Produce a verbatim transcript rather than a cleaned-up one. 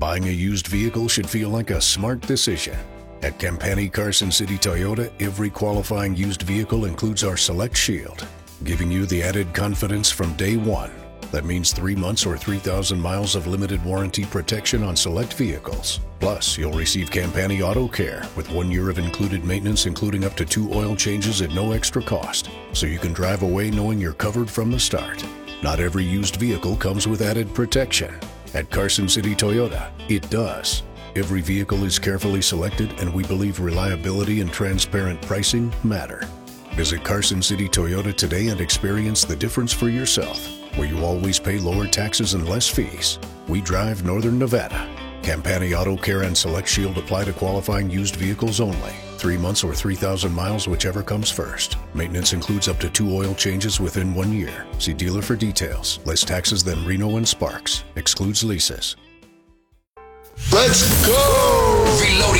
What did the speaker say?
Buying a used vehicle should feel like a smart decision. At Campani Carson City Toyota, every qualifying used vehicle includes our Select Shield, giving you the added confidence from day one. That means three months or three thousand miles of limited warranty protection on select vehicles. Plus, you'll receive Campani Auto Care with one year of included maintenance, including up to two oil changes at no extra cost, so you can drive away knowing you're covered from the start. Not every used vehicle comes with added protection. At Carson City Toyota, it does. Every vehicle is carefully selected, and we believe reliability and transparent pricing matter. Visit Carson City Toyota today and experience the difference for yourself, where you always pay lower taxes and less fees. We drive Northern Nevada. Campani Auto Care and Select Shield apply to qualifying used vehicles only. Three months or three thousand miles, whichever comes first. Maintenance includes up to two oil changes within one year. See dealer for details. Less taxes than Reno and Sparks. Excludes leases. Let's go! Reloading.